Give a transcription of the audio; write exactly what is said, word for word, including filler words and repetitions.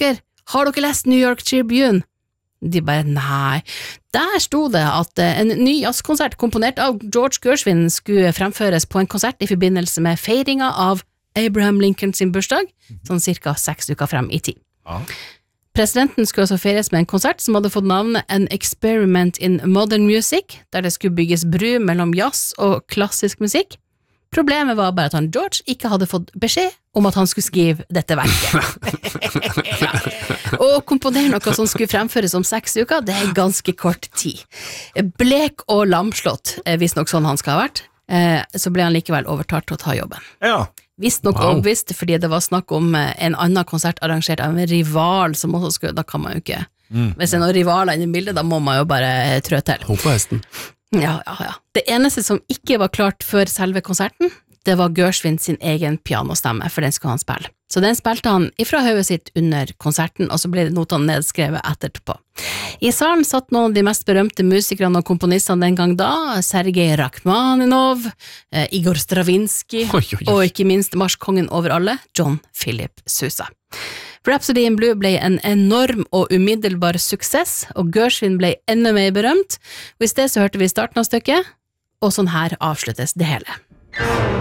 dere, har dere lest New York Tribune? De bare, nei. Der sto det at en ny jazzkonsert komponert av George Gershwin skulle fremføres på en konsert i forbindelse med feiringa av Abraham Lincoln sin bursdag, sånn cirka seks uker frem i tid. Ja. Presidenten skulle også feires med en konsert som hadde fått navnet An Experiment in Modern Music, der det skulle bygges bru mellom jazz og klassisk musikk. Problemet var bare at han George ikke hadde fått beskjed om at han skulle skrive dette verket. Ja. Og komponere noe som skulle fremføres om seks uker, det er ganske kort tid. Blek og lamslått, hvis nok sånn han skal ha vært, så ble han likevel overtalt til å ta jobben. Ja. Visst nok wow. overbevist, fordi det var snakk om en annen konsert arrangert av en rival som også skulle, da kan man jo ikke, mm. hvis det er noen rivaler inne i bildet, da må man jo bare trø til. Hopp på hesten. Ja, ja, ja. Det eneste som ikke var klart før selve konserten, det var Gershwin sin egen pianostemme, for den skulle han spille. Så den spilte han ifra høyet sitt under konserten, og så ble notene nedskrevet etterpå. I salen satt noen av de mest berømte musikerne og komponistene den gang da, Sergej Rachmaninov, eh, Igor Stravinsky, oi, oi, oi. og ikke minst marskongen over alle, John Philip Sousa. Rhapsody in Blue ble en enorm og umiddelbar suksess, og Gershwin ble enda mer berømt, og i sted så hørte vi starten av stykket, og sånn her avsluttes det hele.